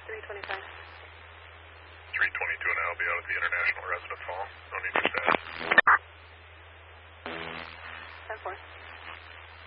325. 322, and I'll be out at the International Residence Hall. No need for staff. 10-4.